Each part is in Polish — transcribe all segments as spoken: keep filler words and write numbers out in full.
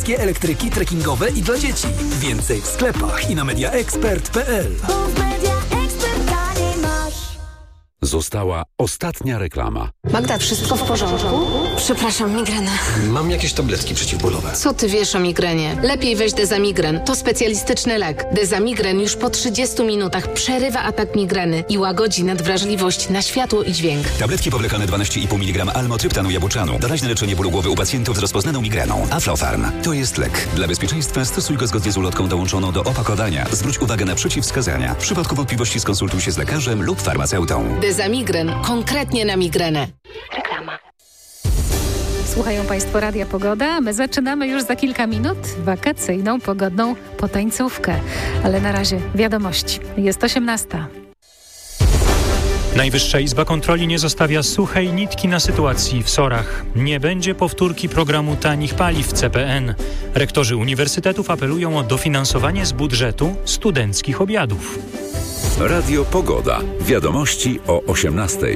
elektryki trekkingowe i dla dzieci. Więcej w sklepach i na media expert kropka p l. Została ostatnia reklama. Magda, wszystko w porządku? Przepraszam, migrena. Mam jakieś tabletki przeciwbólowe. Co ty wiesz o migrenie? Lepiej weź Dezamigren. To specjalistyczny lek. Dezamigren już po trzydziestu minutach przerywa atak migreny i łagodzi nadwrażliwość na światło i dźwięk. Tabletki powlekane dwanaście i pół miligrama almotryptanu jabłczanu. Doraźne leczenie bólu głowy u pacjentów z rozpoznaną migreną. Aflofarm. To jest lek. Dla bezpieczeństwa stosuj go zgodnie z ulotką dołączoną do opakowania. Zwróć uwagę na przeciwwskazania. W przypadku wątpliwości skonsultuj się z lekarzem lub farmaceutą. Dezamigren. Konkretnie na migrenę. Reklama. Słuchają Państwo Radia Pogoda, a my zaczynamy już za kilka minut wakacyjną, pogodną potańcówkę. Ale na razie wiadomości. Jest osiemnasta. Najwyższa Izba Kontroli nie zostawia suchej nitki na sytuacji w Sorach. Nie będzie powtórki programu tanich paliw C P N. Rektorzy uniwersytetów apelują o dofinansowanie z budżetu studenckich obiadów. Radio Pogoda. Wiadomości o osiemnastej.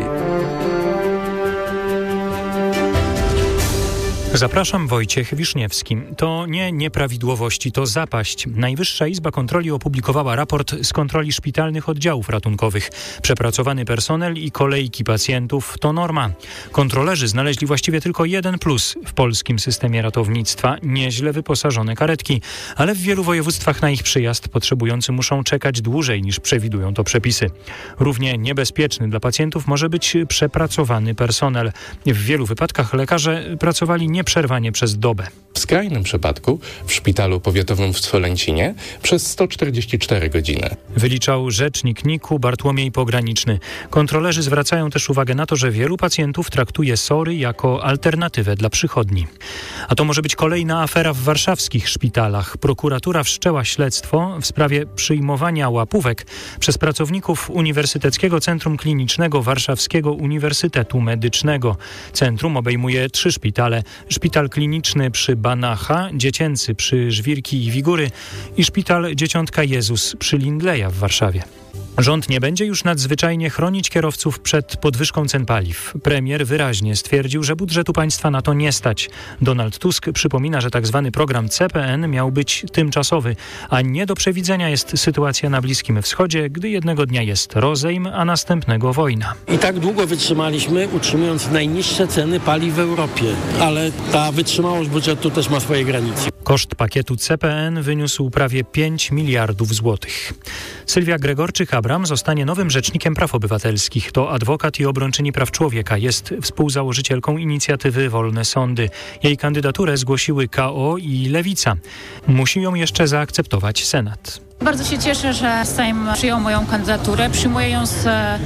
Zapraszam, Wojciech Wiszniewski. To nie nieprawidłowości, to zapaść. Najwyższa Izba Kontroli opublikowała raport z kontroli szpitalnych oddziałów ratunkowych. Przepracowany personel i kolejki pacjentów to norma. Kontrolerzy znaleźli właściwie tylko jeden plus w polskim systemie ratownictwa. Nieźle wyposażone karetki, ale w wielu województwach na ich przyjazd potrzebujący muszą czekać dłużej niż przewidują to przepisy. Równie niebezpieczny dla pacjentów może być przepracowany personel. W wielu wypadkach lekarze pracowali nie przerwanie przez dobę. W skrajnym przypadku w szpitalu powiatowym w Swolęcinie przez sto czterdzieści cztery godziny. Wyliczał rzecznik N I K u Bartłomiej Pograniczny. Kontrolerzy zwracają też uwagę na to, że wielu pacjentów traktuje SOR-y jako alternatywę dla przychodni. A to może być kolejna afera w warszawskich szpitalach. Prokuratura wszczęła śledztwo w sprawie przyjmowania łapówek przez pracowników Uniwersyteckiego Centrum Klinicznego Warszawskiego Uniwersytetu Medycznego. Centrum obejmuje trzy szpitale. Szpital kliniczny przy Banacha, dziecięcy przy Żwirki i Wigury i szpital Dzieciątka Jezus przy Lindleja w Warszawie. Rząd nie będzie już nadzwyczajnie chronić kierowców przed podwyżką cen paliw. Premier wyraźnie stwierdził, że budżetu państwa na to nie stać. Donald Tusk przypomina, że tzw. program C P N miał być tymczasowy, a nie do przewidzenia jest sytuacja na Bliskim Wschodzie, gdy jednego dnia jest rozejm, a następnego wojna. I tak długo wytrzymaliśmy, utrzymując najniższe ceny paliw w Europie, ale ta wytrzymałość budżetu też ma swoje granice. Koszt pakietu C P N wyniósł prawie pięć miliardów złotych. Sylwia Gregorczyk-Abram zostanie nowym rzecznikiem praw obywatelskich. To adwokat i obrończyni praw człowieka. Jest współzałożycielką inicjatywy Wolne Sądy. Jej kandydaturę zgłosiły K O i Lewica. Musi ją jeszcze zaakceptować Senat. Bardzo się cieszę, że Sejm przyjął moją kandydaturę. Przyjmuję ją z e,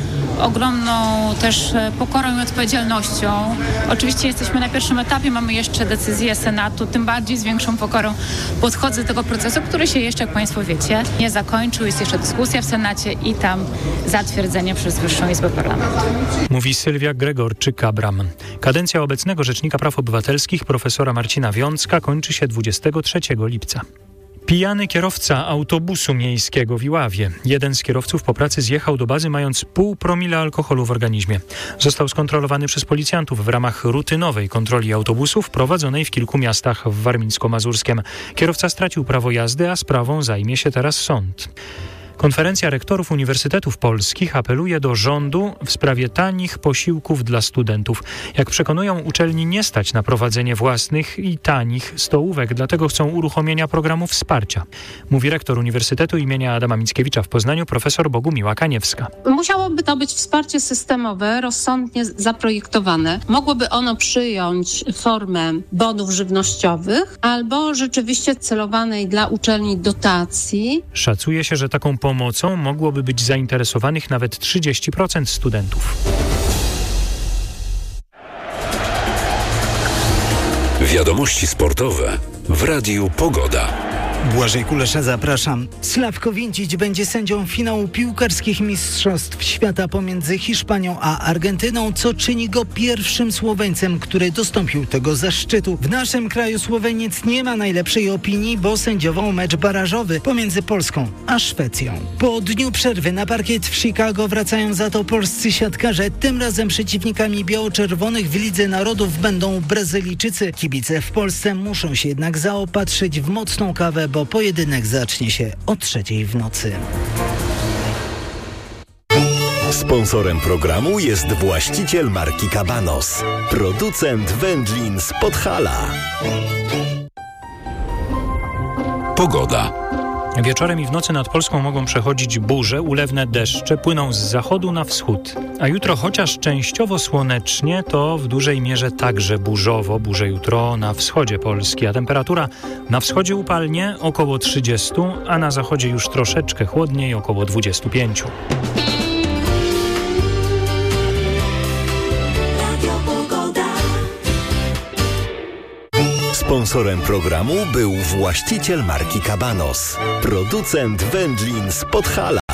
ogromną też e, pokorą i odpowiedzialnością. Oczywiście jesteśmy na pierwszym etapie, mamy jeszcze decyzję Senatu, tym bardziej z większą pokorą podchodzę do tego procesu, który się jeszcze, jak Państwo wiecie, nie zakończył. Jest jeszcze dyskusja w Senacie i tam zatwierdzenie przez Wyższą Izbę Parlamentu. Mówi Sylwia Gregorczyk-Abram. Kadencja obecnego Rzecznika Praw Obywatelskich profesora Marcina Wiącka kończy się dwudziestego trzeciego lipca. Pijany kierowca autobusu miejskiego w Iławie. Jeden z kierowców po pracy zjechał do bazy mając pół promila alkoholu w organizmie. Został skontrolowany przez policjantów w ramach rutynowej kontroli autobusów prowadzonej w kilku miastach w Warmińsko-Mazurskiem. Kierowca stracił prawo jazdy, a sprawą zajmie się teraz sąd. Konferencja Rektorów Uniwersytetów Polskich apeluje do rządu w sprawie tanich posiłków dla studentów. Jak przekonują, uczelni nie stać na prowadzenie własnych i tanich stołówek, dlatego chcą uruchomienia programu wsparcia. Mówi rektor Uniwersytetu imienia Adama Mickiewicza w Poznaniu profesor Bogumiła Kaniewska. Musiałoby to być wsparcie systemowe, rozsądnie zaprojektowane. Mogłoby ono przyjąć formę bonów żywnościowych albo rzeczywiście celowanej dla uczelni dotacji. Szacuje się, że taką pomocą mogłoby być zainteresowanych nawet trzydzieści procent studentów. Wiadomości sportowe w Radiu Pogoda. Błażej Kulesza, zapraszam. Sławko Wintić będzie sędzią finału piłkarskich Mistrzostw Świata pomiędzy Hiszpanią a Argentyną, co czyni go pierwszym Słoweńcem, który dostąpił tego zaszczytu. W naszym kraju Słoweniec nie ma najlepszej opinii, bo sędziował mecz barażowy pomiędzy Polską a Szwecją. Po dniu przerwy na parkiet w Chicago wracają za to polscy siatkarze. Tym razem przeciwnikami biało-czerwonych w Lidze Narodów będą Brazylijczycy. Kibice w Polsce muszą się jednak zaopatrzyć w mocną kawę, bo pojedynek zacznie się o trzeciej w nocy. Sponsorem programu jest właściciel marki Cabanos, producent wędlin z Podhala. Pogoda. Wieczorem i w nocy nad Polską mogą przechodzić burze, ulewne deszcze płyną z zachodu na wschód. A jutro chociaż częściowo słonecznie, to w dużej mierze także burzowo. Burze jutro na wschodzie Polski, a temperatura na wschodzie upalnie około trzydzieści, a na zachodzie już troszeczkę chłodniej, około dwadzieścia pięć. Sponsorem programu był właściciel marki Cabanos, producent wędlin z Podhala.